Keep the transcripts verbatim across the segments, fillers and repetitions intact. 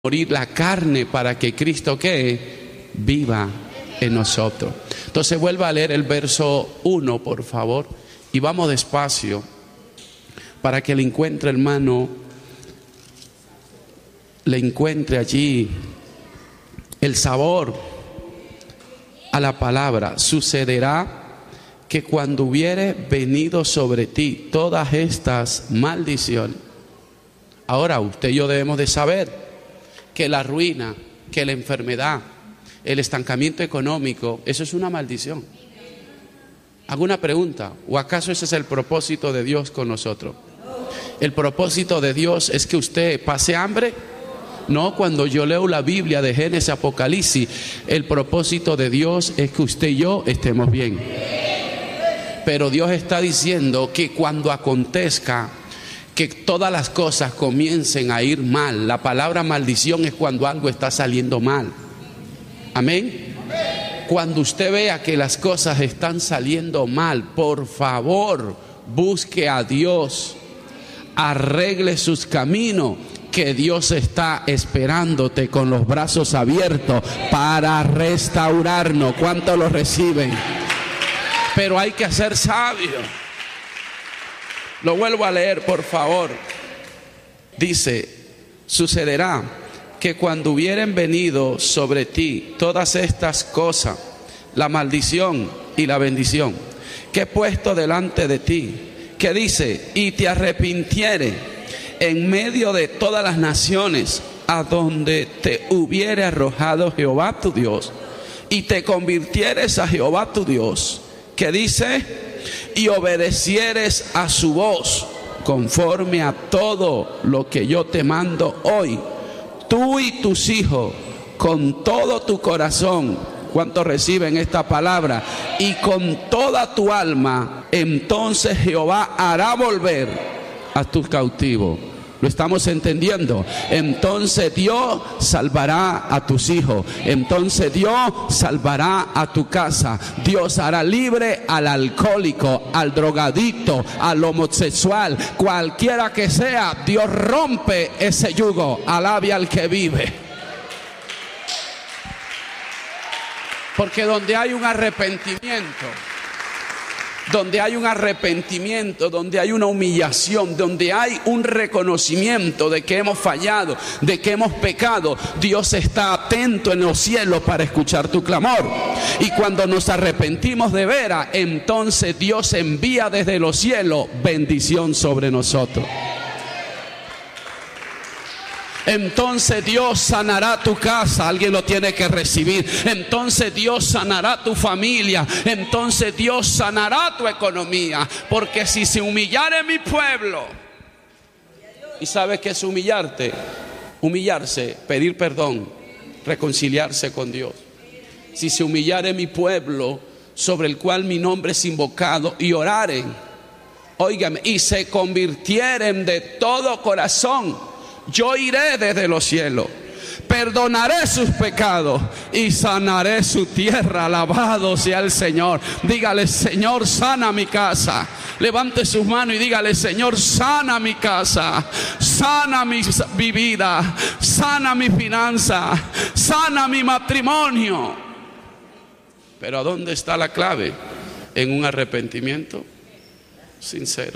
morir la carne para que Cristo ¿qué? Viva en nosotros. Entonces vuelva a leer el verso uno, por favor, y vamos despacio para que le encuentre, hermano, le encuentre allí el sabor a la palabra. Sucederá que cuando hubiere venido sobre ti todas estas maldiciones. Ahora usted y yo debemos de saber que la ruina, que la enfermedad, el estancamiento económico, eso es una maldición. Hago una pregunta, ¿o acaso ese es el propósito de Dios con nosotros? ¿El propósito de Dios es que usted pase hambre? No, cuando yo leo la Biblia de Génesis, Apocalipsis, el propósito de Dios es que usted y yo estemos bien. Pero Dios está diciendo que cuando acontezca que todas las cosas comiencen a ir mal, la palabra maldición es cuando algo está saliendo mal. Amén. Cuando usted vea que las cosas están saliendo mal, por favor, busque a Dios, arregle sus caminos, que Dios está esperándote con los brazos abiertos para restaurarnos. ¿Cuántos lo reciben? Pero hay que ser sabio. Lo vuelvo a leer, por favor. Dice: sucederá que cuando hubieren venido sobre ti todas estas cosas, la maldición y la bendición, que he puesto delante de ti, que dice, y te arrepintiere en medio de todas las naciones a donde te hubiere arrojado Jehová tu Dios, y te convirtieres a Jehová tu Dios, que dice, y obedecieres a su voz conforme a todo lo que yo te mando hoy, tú y tus hijos, con todo tu corazón. ¿Cuántos reciben esta palabra? Y con toda tu alma, entonces Jehová hará volver a tus cautivos. ¿Lo estamos entendiendo? Entonces Dios salvará a tus hijos. Entonces Dios salvará a tu casa. Dios hará libre al alcohólico, al drogadicto, al homosexual, cualquiera que sea. Dios rompe ese yugo. Alabe al que vive. Porque donde hay un arrepentimiento, donde hay un arrepentimiento, donde hay una humillación, donde hay un reconocimiento de que hemos fallado, de que hemos pecado, Dios está atento en los cielos para escuchar tu clamor. Y cuando nos arrepentimos de veras, entonces Dios envía desde los cielos bendición sobre nosotros. Entonces Dios sanará tu casa. Alguien lo tiene que recibir. Entonces Dios sanará tu familia. Entonces Dios sanará tu economía. Porque si se humillare mi pueblo, ¿y sabes qué es humillarte? Humillarse, pedir perdón, reconciliarse con Dios. Si se humillare mi pueblo, sobre el cual mi nombre es invocado, y oraren, óigame, y se convirtieren de todo corazón, yo iré desde los cielos, perdonaré sus pecados y sanaré su tierra. Alabado sea el Señor. Dígale: Señor, sana mi casa. Levante sus manos y dígale: Señor, sana mi casa, sana mi, mi vida, sana mi finanza, sana mi matrimonio. Pero ¿a dónde está la clave? En un arrepentimiento sincero.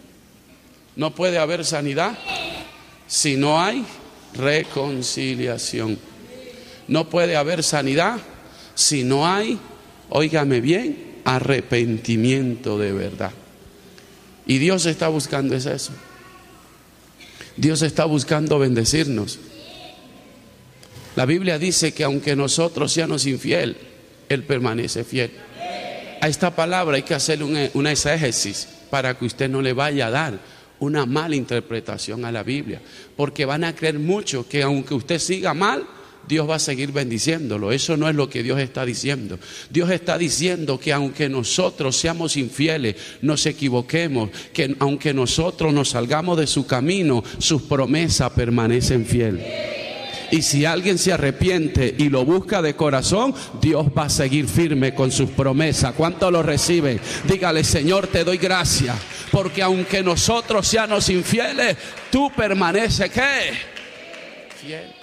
No puede haber sanidad si no hay reconciliación. No puede haber sanidad si no hay, óigame bien, arrepentimiento de verdad. Y Dios está buscando es eso. Dios está buscando bendecirnos. La Biblia dice que aunque nosotros seamos infiel, Él permanece fiel. A esta palabra hay que hacer una, una exégesis para que usted no le vaya a dar una mala interpretación a la Biblia, porque van a creer mucho que aunque usted siga mal, Dios va a seguir bendiciéndolo. Eso no es lo que Dios está diciendo. Dios está diciendo que aunque nosotros seamos infieles, nos equivoquemos, que aunque nosotros nos salgamos de su camino, sus promesas permanecen fieles. Y si alguien se arrepiente y lo busca de corazón, Dios va a seguir firme con sus promesas. ¿Cuánto lo reciben? Dígale: Señor, te doy gracias, porque aunque nosotros seamos infieles, tú permaneces ¿qué? Fiel.